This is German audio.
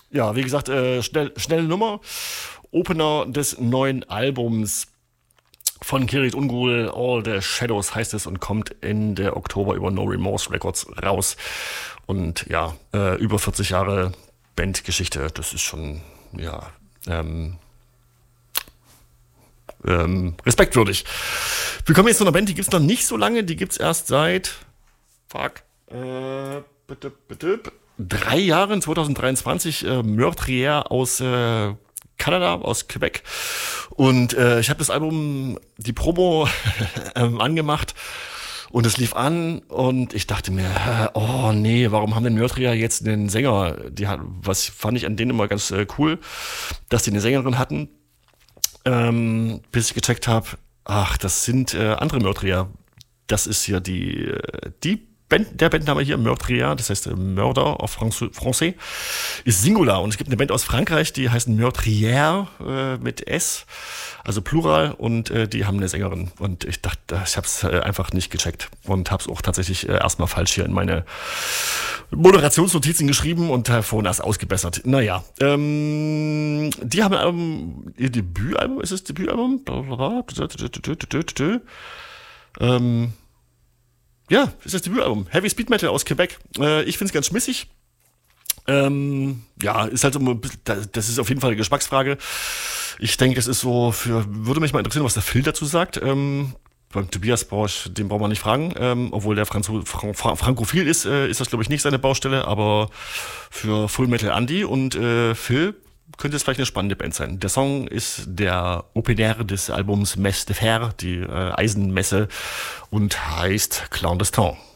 Ja, wie gesagt, schnelle Nummer. Opener des neuen Albums von Kirit Ungol, All the Shadows heißt es und kommt Ende Oktober über No Remorse Records raus. Und ja, über 40 Jahre Bandgeschichte, das ist schon, ja, respektwürdig. Wir kommen jetzt zu einer Band, die gibt's noch nicht so lange, die gibt's erst seit, bitte, 3 Jahren, 2023, Meurtrier aus Kanada, aus Quebec. Und ich habe das Album, die Promo angemacht und es lief an und ich dachte mir, oh nee, warum haben denn Meurtrier jetzt einen Sänger? Was fand ich an denen immer ganz cool, dass die eine Sängerin hatten, bis ich gecheckt habe, ach, das sind andere Meurtrier. Das ist hier die Band, der Bandname hier, Meurtrier, das heißt Mörder auf Français, ist Singular. Und es gibt eine Band aus Frankreich, die heißt Meurtrière mit S, also Plural, und die haben eine Sängerin. Und ich dachte, ich habe es einfach nicht gecheckt und habe es auch tatsächlich erstmal falsch hier in meine Moderationsnotizen geschrieben und vorhin erst ausgebessert. Naja, die haben ihr Debütalbum, ist es Debütalbum? Ja, ist das Debütalbum. Heavy Speed Metal aus Quebec. Ich find's ganz schmissig. Ja, ist halt so ein bisschen, das ist auf jeden Fall eine Geschmacksfrage. Ich denke, es ist so würde mich mal interessieren, was der Phil dazu sagt. Beim Tobias den braucht man nicht fragen. Obwohl der Frankophil ist das, glaube ich, nicht seine Baustelle, aber für Full Metal Andy und Phil könnte es vielleicht eine spannende Band sein. Der Song ist der Opener des Albums Messe de Fer, die Eisenmesse, und heißt Clandestin.